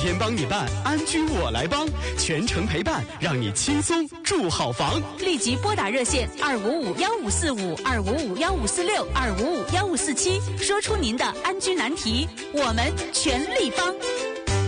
天帮你办，安居我来帮，全程陪伴，让你轻松住好房。 立即拨打热线255-1545、255-1546、255-1547，说出您的安居难题，我们全力帮。